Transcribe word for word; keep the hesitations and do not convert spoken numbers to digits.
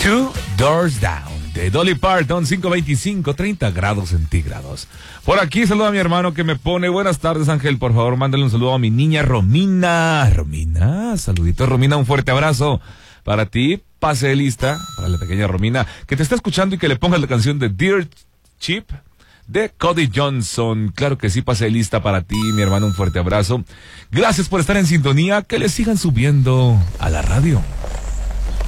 Two Doors Down de Dolly Parton, cinco veinticinco, treinta grados centígrados. Por aquí saluda a mi hermano que me pone buenas tardes, Ángel, por favor mándale un saludo a mi niña Romina. Romina, saludito Romina, un fuerte abrazo para ti. Pase de lista para la pequeña Romina que te está escuchando y que le pongas la canción de Dirt Cheap de Cody Johnson. Claro que sí, pase de lista para ti, mi hermano, un fuerte abrazo. Gracias por estar en sintonía, que le sigan subiendo a la radio.